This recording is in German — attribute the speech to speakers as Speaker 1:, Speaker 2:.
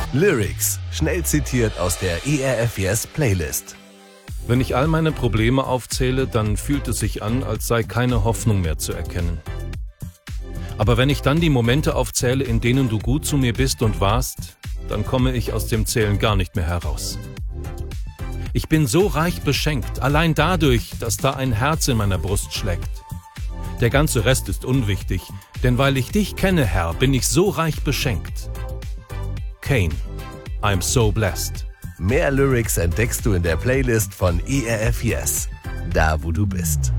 Speaker 1: Lyrics, schnell zitiert aus der ERF Yes Playlist.
Speaker 2: Wenn ich all meine Probleme aufzähle, dann fühlt es sich an, als sei keine Hoffnung mehr zu erkennen. Aber wenn ich dann die Momente aufzähle, in denen du gut zu mir bist und warst, dann komme ich aus dem Zählen gar nicht mehr heraus. Ich bin so reich beschenkt, allein dadurch, dass da ein Herz in meiner Brust schlägt. Der ganze Rest ist unwichtig, denn weil ich dich kenne, Herr, bin ich so reich beschenkt. Kane, I'm so blessed.
Speaker 1: Mehr Lyrics entdeckst du in der Playlist von ERF Yes, da wo du bist.